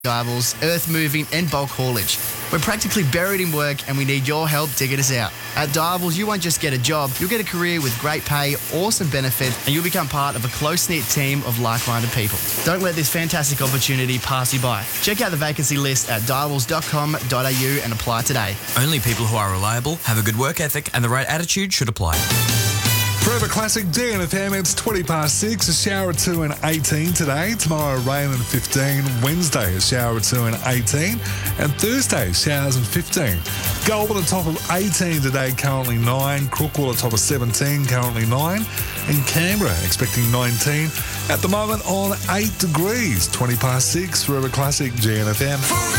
Divals, earth moving and bulk haulage. We're practically buried in work and we need your help digging us out. At Divals, you won't just get a job, you'll get a career with great pay, awesome benefits, and you'll become part of a close-knit team of like-minded people. Don't let this fantastic opportunity pass you by. Check out the vacancy list at divals.com.au and apply today. Only people who are reliable, have a good work ethic and the right attitude should apply. Forever Classic DNFM, it's 20 past 6, a shower at 2 and 18 today. Tomorrow, rain and 15. Wednesday, a shower at 2 and 18. And Thursday, showers and 15. Goulburn at top of 18 today, currently 9. Crookwell at top of 17, currently 9. And Canberra expecting 19. At the moment on 8 degrees, 20 past 6, Forever Classic GNFM.